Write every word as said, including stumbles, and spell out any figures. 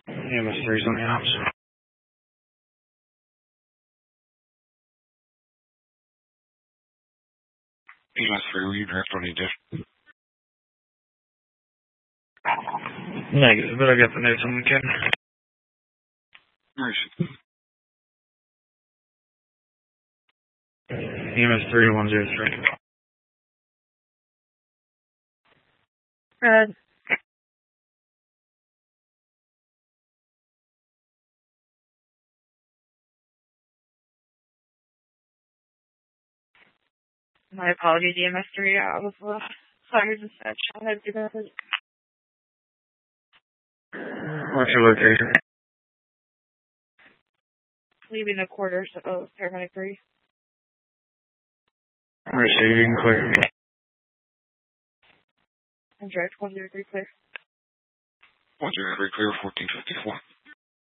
E M S three's on the ops. E M S three, will you draft on any dish? Negative, but I got the notes on the kid. Nice. E M S three to one zero three. Red. My apologies, E M S three. I was uh, fires and such. I had to do that. What's your location? Leaving the quarters of paramedic three. Receiving clear. And direct one zero three clear. one zero three clear, fourteen fifty-four.